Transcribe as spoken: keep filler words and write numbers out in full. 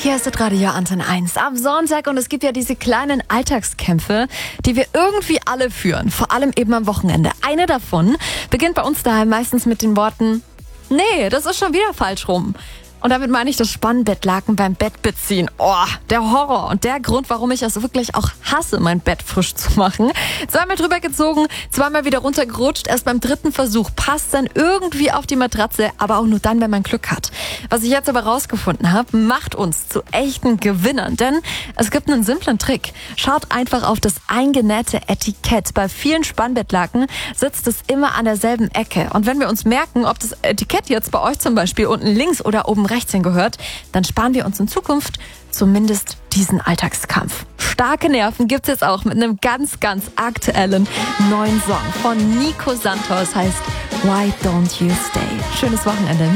Hier ist das Radio Antenne eins am Sonntag und es gibt ja diese kleinen Alltagskämpfe, die wir irgendwie alle führen, vor allem eben am Wochenende. Eine davon beginnt bei uns daheim meistens mit den Worten, nee, das ist schon wieder falsch rum. Und damit meine ich das Spannbettlaken beim Bett beziehen. Oh, der Horror und der Grund, warum ich es wirklich auch hasse, mein Bett frisch zu machen. Zweimal drüber gezogen, zweimal wieder runtergerutscht. Erst beim dritten Versuch passt dann irgendwie auf die Matratze, aber auch nur dann, wenn man Glück hat. Was ich jetzt aber rausgefunden habe, macht uns zu echten Gewinnern. Denn es gibt einen simplen Trick. Schaut einfach auf das eingenähte Etikett. Bei vielen Spannbettlaken sitzt es immer an derselben Ecke. Und wenn wir uns merken, ob das Etikett jetzt bei euch zum Beispiel unten links oder oben rechts hingehört, dann sparen wir uns in Zukunft zumindest diesen Alltagskampf. Starke Nerven gibt's jetzt auch mit einem ganz, ganz aktuellen neuen Song von Nico Santos, heißt Why Don't You Stay. Schönes Wochenende.